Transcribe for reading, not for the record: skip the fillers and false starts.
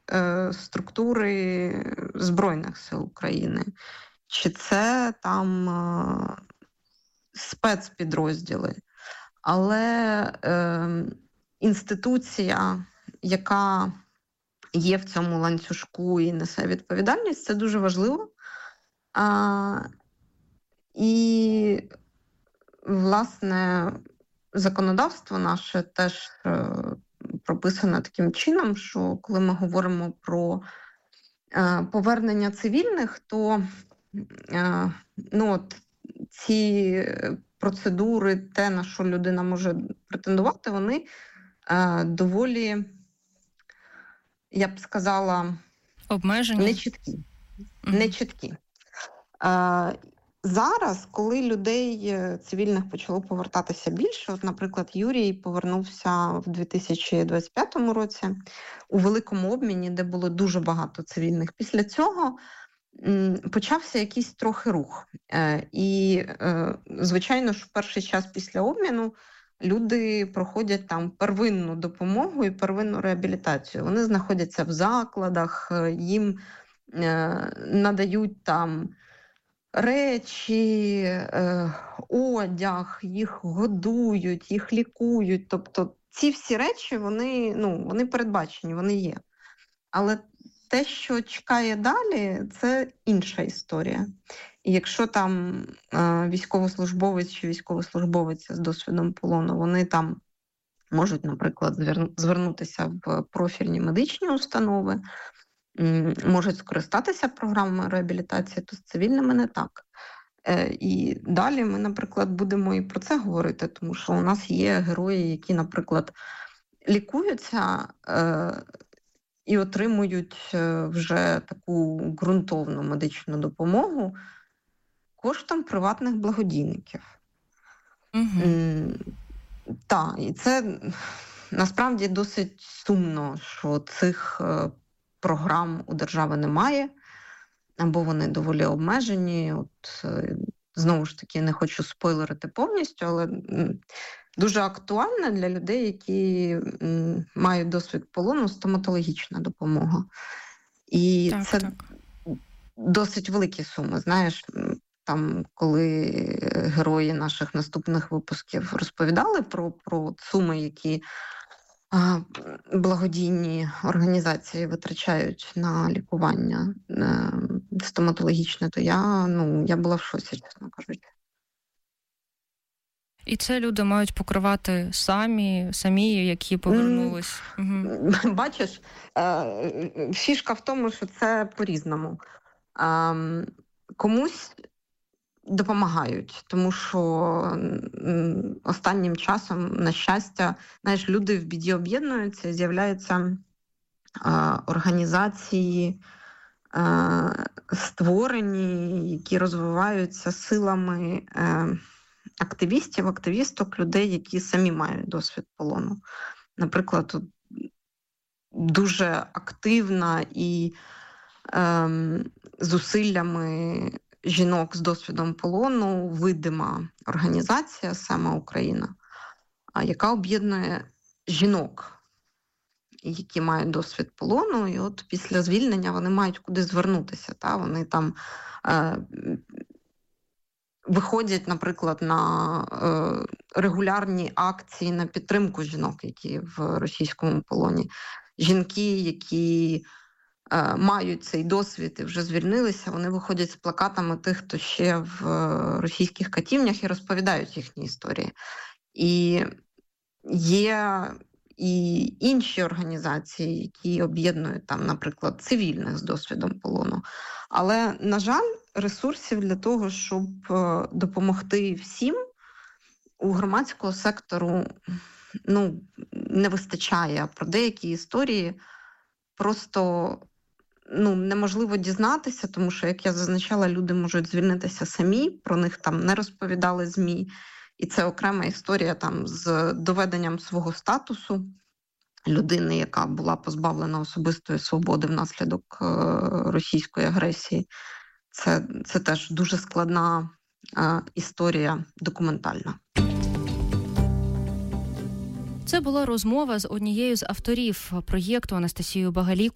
структури Збройних сил України, чи це там спецпідрозділи. Але інституція, яка є в цьому ланцюжку і несе відповідальність, це дуже важливо. І, власне, законодавство наше теж прописано таким чином, що коли ми говоримо про повернення цивільних, то ці процедури, те, на що людина може претендувати, вони доволі, я б сказала, обмежені, нечіткі. Зараз, коли людей цивільних почало повертатися більше, от, наприклад, Юрій повернувся в 2025 році у великому обміні, де було дуже багато цивільних. Після цього почався якийсь трохи рух. І, звичайно ж, в перший час після обміну люди проходять там первинну допомогу і первинну реабілітацію. Вони знаходяться в закладах, їм надають там речі, одяг, їх годують, їх лікують. Тобто ці всі речі, вони передбачені, вони є. Але те, що чекає далі, це інша історія. І якщо там військовослужбовець чи військовослужбовиця з досвідом полону, вони там можуть, наприклад, звернутися в профільні медичні установи, можуть скористатися програмами реабілітації, то з цивільними не так. І далі ми, наприклад, будемо і про це говорити, тому що у нас є герої, які, наприклад, лікуються і отримують вже таку ґрунтовну медичну допомогу коштом приватних благодійників. Так, і це насправді досить сумно, що цих програм у держави немає, або вони доволі обмежені. От, знову ж таки, не хочу спойлерити повністю, але дуже актуальна для людей, які мають досвід полону, стоматологічна допомога. І це досить великі суми. Знаєш, там, коли герої наших наступних випусків розповідали про суми, які благодійні організації витрачають на лікування стоматологічне, то я була в шоці, чесно кажучи. І це люди мають покривати самі, які повернулись. Бачиш, фішка в тому, що це по-різному. Комусь допомагають, тому що останнім часом, на щастя, знаєш, люди в біді об'єднуються, з'являються організації, створені, які розвиваються силами активістів, активісток, людей, які самі мають досвід полону. Наприклад, тут дуже активна і зусиллями жінок з досвідом полону видима організація «Сама Україна», яка об'єднує жінок, які мають досвід полону, і от після звільнення вони мають куди звернутися. Вони там виходять, наприклад, на регулярні акції на підтримку жінок, які в російському полоні. Жінки, які мають цей досвід і вже звільнилися, вони виходять з плакатами тих, хто ще в російських катівнях, і розповідають їхні історії. І є і інші організації, які об'єднують там, наприклад, цивільних з досвідом полону. Але, на жаль, ресурсів для того, щоб допомогти всім, у громадського сектору не вистачає. Про деякі історії просто неможливо дізнатися, тому що, як я зазначала, люди можуть звільнитися самі, про них там не розповідали ЗМІ. І це окрема історія там з доведенням свого статусу людини, яка була позбавлена особистої свободи внаслідок російської агресії. Це теж дуже складна історія документальна. Це була розмова з однією з авторів проєкту Анастасією Багалік